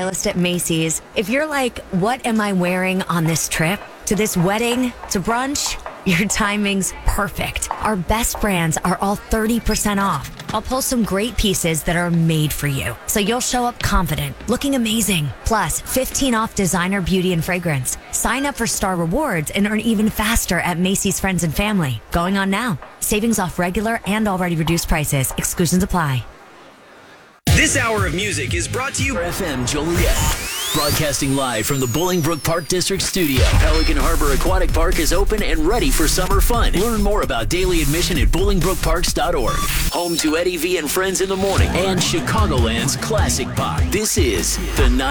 stylist at Macy's. If you're like, what am I wearing on this trip? To this wedding? To brunch? Your timing's perfect. Our best brands are all 30% off. I'll pull some great pieces that are made for you, so you'll show up confident, looking amazing. Plus, 15 off designer beauty and fragrance. Sign up for Star Rewards and earn even faster at Macy's Friends and Family. Going on now. Savings off regular and already reduced prices. Exclusions apply. This hour of music is brought to you by FM Joliet. Broadcasting live from the Bolingbrook Park District studio. Pelican Harbor Aquatic Park is open and ready for summer fun. Learn more about daily admission at bolingbrookparks.org. Home to Eddie V and Friends in the Morning and Chicagoland's classic pop. This is the